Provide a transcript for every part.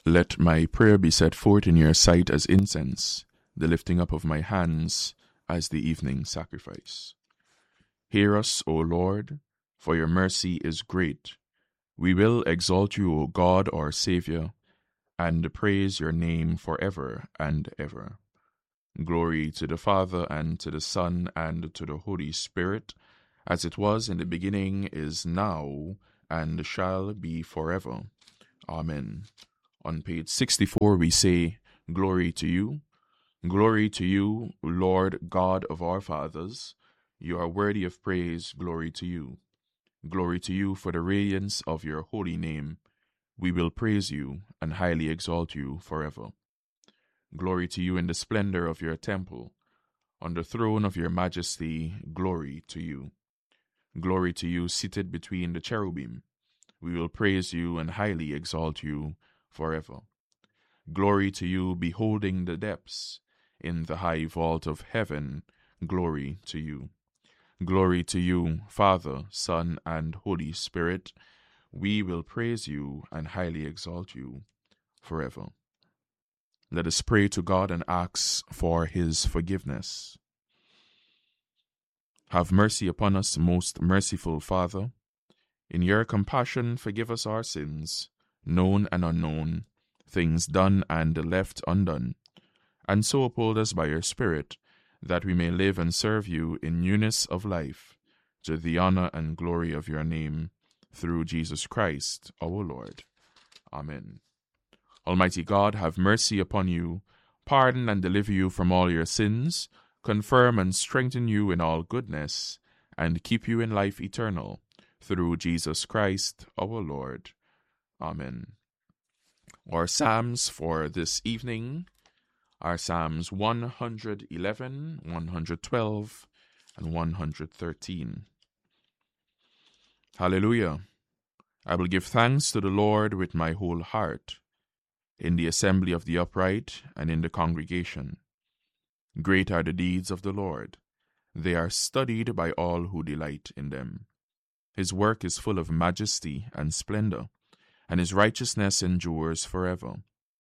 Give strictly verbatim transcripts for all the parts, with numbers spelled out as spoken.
Let my prayer be set forth in your sight as incense, the lifting up of my hands as the evening sacrifice. Hear us, O Lord, for your mercy is great. We will exalt you, O God, our Saviour, and praise your name forever and ever. Glory to the Father, and to the Son, and to the Holy Spirit, as it was in the beginning, is now, and shall be forever. Amen. On page sixty-four we say, Glory to you. Glory to you, Lord God of our fathers. You are worthy of praise. Glory to you. Glory to you for the radiance of your holy name. We will praise you and highly exalt you forever. Glory to you in the splendor of your temple. On the throne of your majesty, glory to you. Glory to you seated between the cherubim. We will praise you and highly exalt you forever. Glory to you beholding the depths. In the high vault of heaven, glory to you. Glory to you, Father, Son, and Holy Spirit. We will praise you and highly exalt you forever. Let us pray to God and ask for his forgiveness. Have mercy upon us, most merciful Father. In your compassion, forgive us our sins, known and unknown, things done and left undone, and so uphold us by your Spirit, that we may live and serve you in newness of life, to the honor and glory of your name, through Jesus Christ our Lord. Amen. Almighty God, have mercy upon you, pardon and deliver you from all your sins, confirm and strengthen you in all goodness, and keep you in life eternal, through Jesus Christ our Lord. Amen. Our psalms for this evening are Psalms one hundred eleven, one hundred twelve, and one hundred thirteen. Hallelujah! I will give thanks to the Lord with my whole heart, in the assembly of the upright and in the congregation. Great are the deeds of the Lord. They are studied by all who delight in them. His work is full of majesty and splendor, and his righteousness endures forever.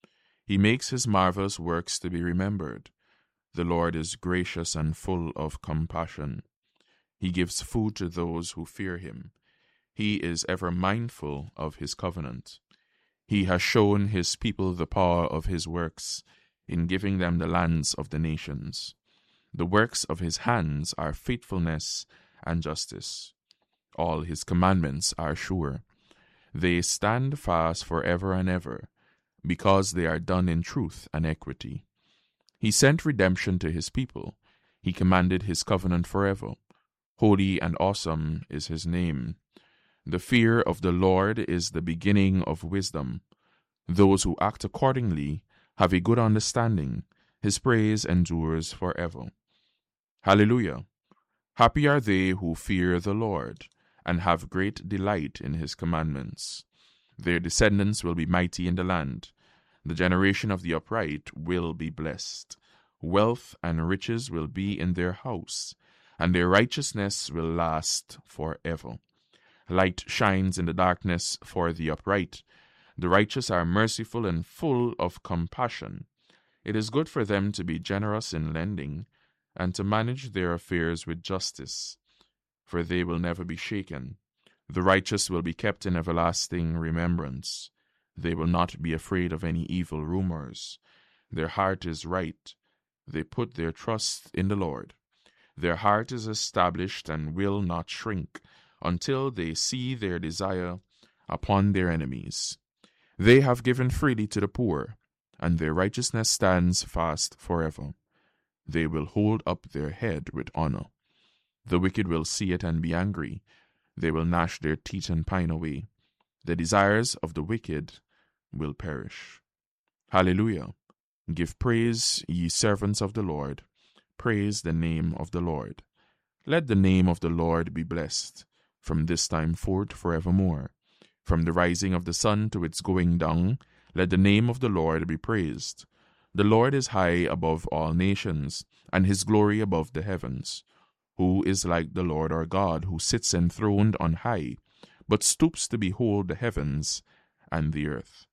He makes his marvelous works to be remembered. The Lord is gracious and full of compassion. He gives food to those who fear him. He is ever mindful of his covenant. He has shown his people the power of his works in giving them the lands of the nations. The works of his hands are faithfulness and justice. All his commandments are sure. They stand fast forever and ever, because they are done in truth and equity. He sent redemption to his people. He commanded his covenant forever. Holy and awesome is his name. The fear of the Lord is the beginning of wisdom. Those who act accordingly have a good understanding. His praise endures forever. Hallelujah! Happy are they who fear the Lord, and have great delight in his commandments. Their descendants will be mighty in the land. The generation of the upright will be blessed. Wealth and riches will be in their house, and their righteousness will last forever. Light shines in the darkness for the upright. The righteous are merciful and full of compassion. It is good for them to be generous in lending, and to manage their affairs with justice, for they will never be shaken. The righteous will be kept in everlasting remembrance. They will not be afraid of any evil rumors. Their heart is right. They put their trust in the Lord. Their heart is established and will not shrink until they see their desire upon their enemies. They have given freely to the poor, and their righteousness stands fast forever. They will hold up their head with honor. The wicked will see it and be angry. They will gnash their teeth and pine away. The desires of the wicked will perish. Hallelujah! Give praise, ye servants of the Lord. Praise the name of the Lord. Let the name of the Lord be blessed, from this time forth forevermore. From the rising of the sun to its going down, let the name of the Lord be praised. The Lord is high above all nations, and his glory above the heavens. Who is like the Lord our God, who sits enthroned on high, but stoops to behold the heavens and the earth?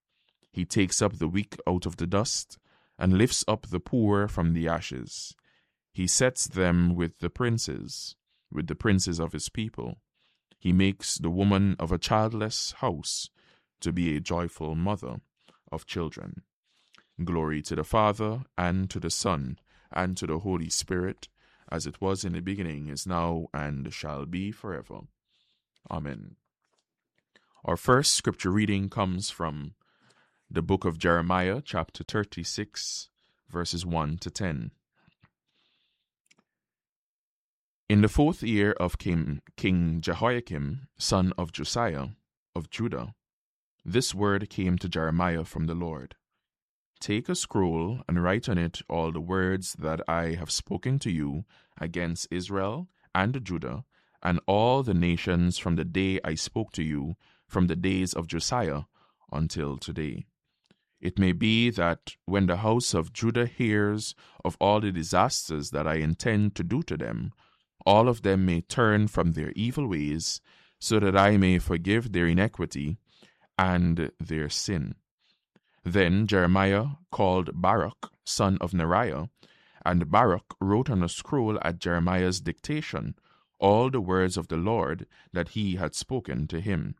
He takes up the weak out of the dust, and lifts up the poor from the ashes. He sets them with the princes, with the princes of his people. He makes the woman of a childless house to be a joyful mother of children. Glory to the Father, and to the Son, and to the Holy Spirit, as it was in the beginning, is now, and shall be forever. Amen. Our first scripture reading comes from the book of Jeremiah, chapter thirty-six, verses one to ten. In the fourth year of King, King Jehoiakim, son of Josiah, of Judah, this word came to Jeremiah from the Lord. Take a scroll and write on it all the words that I have spoken to you against Israel and Judah and all the nations from the day I spoke to you, from the days of Josiah until today. It may be that when the house of Judah hears of all the disasters that I intend to do to them, all of them may turn from their evil ways, so that I may forgive their iniquity and their sin. Then Jeremiah called Baruch, son of Neriah, and Baruch wrote on a scroll at Jeremiah's dictation all the words of the Lord that he had spoken to him.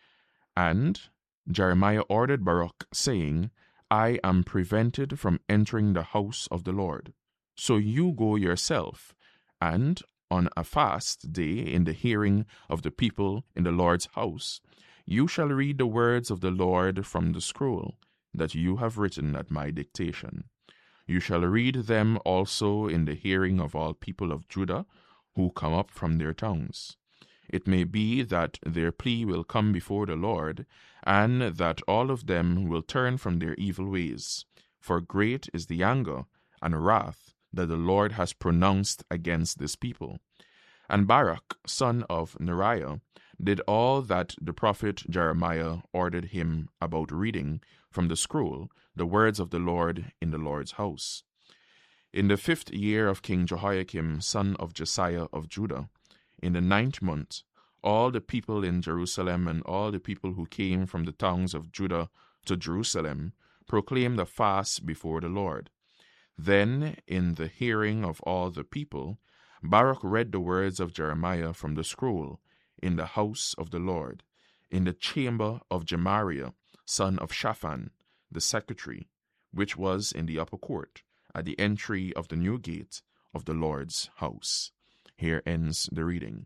And Jeremiah ordered Baruch, saying, I am prevented from entering the house of the Lord. So you go yourself, and on a fast day in the hearing of the people in the Lord's house, you shall read the words of the Lord from the scroll that you have written at my dictation. You shall read them also in the hearing of all people of Judah who come up from their towns. It may be that their plea will come before the Lord, and that all of them will turn from their evil ways. For great is the anger and wrath that the Lord has pronounced against this people. And Baruch, son of Neriah, did all that the prophet Jeremiah ordered him about reading from the scroll the words of the Lord in the Lord's house. In the fifth year of King Jehoiakim, son of Josiah of Judah, in the ninth month, all the people in Jerusalem and all the people who came from the towns of Judah to Jerusalem proclaimed a fast before the Lord. Then, in the hearing of all the people, Baruch read the words of Jeremiah from the scroll in the house of the Lord, in the chamber of Gemariah, son of Shaphan, the secretary, which was in the upper court, at the entry of the new gate of the Lord's house. Here ends the reading.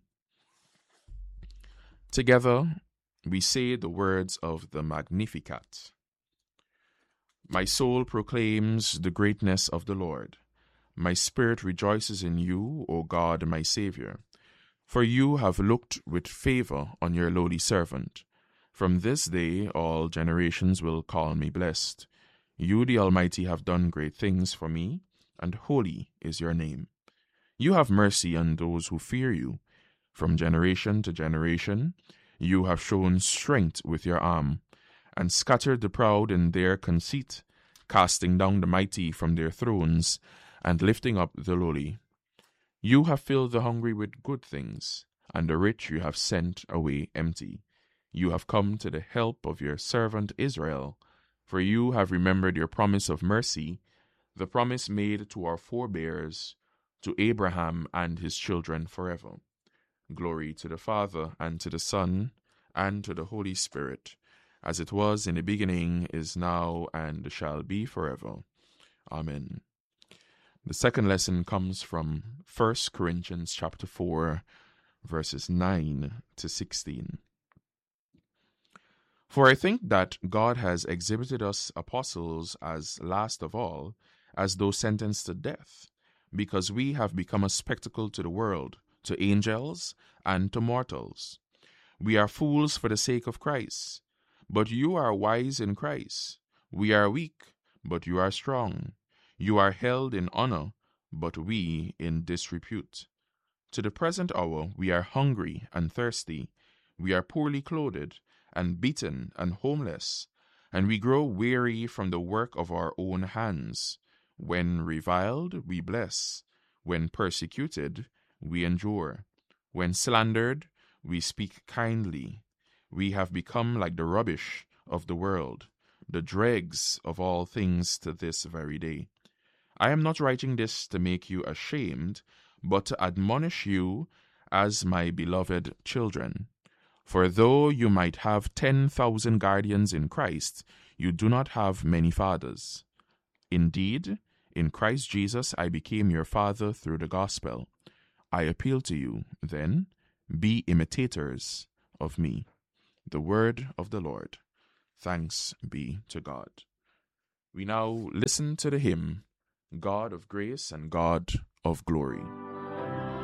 Together, we say the words of the Magnificat. My soul proclaims the greatness of the Lord. My spirit rejoices in you, O God, my Savior. For you have looked with favor on your lowly servant. From this day all generations will call me blessed. You, the Almighty, have done great things for me, and holy is your name. You have mercy on those who fear you. From generation to generation, you have shown strength with your arm, and scattered the proud in their conceit, casting down the mighty from their thrones, and lifting up the lowly. You have filled the hungry with good things, and the rich you have sent away empty. You have come to the help of your servant Israel, for you have remembered your promise of mercy, the promise made to our forebears, to Abraham and his children forever. Glory to the Father, and to the Son, and to the Holy Spirit, as it was in the beginning, is now, and shall be forever. Amen. The second lesson comes from First Corinthians chapter four, verses nine to sixteen. For I think that God has exhibited us apostles as last of all, as though sentenced to death, because we have become a spectacle to the world, to angels, and to mortals. We are fools for the sake of Christ, but you are wise in Christ. We are weak, but you are strong. You are held in honor, but we in disrepute. To the present hour we are hungry and thirsty. We are poorly clothed, and beaten and homeless, and we grow weary from the work of our own hands. When reviled, we bless. When persecuted, we endure. When slandered, we speak kindly. We have become like the rubbish of the world, the dregs of all things to this very day. I am not writing this to make you ashamed, but to admonish you as my beloved children. For though you might have ten thousand guardians in Christ, you do not have many fathers. Indeed, in Christ Jesus I became your father through the gospel. I appeal to you, then, be imitators of me. The word of the Lord. Thanks be to God. We now listen to the hymn, God of Grace and God of Glory.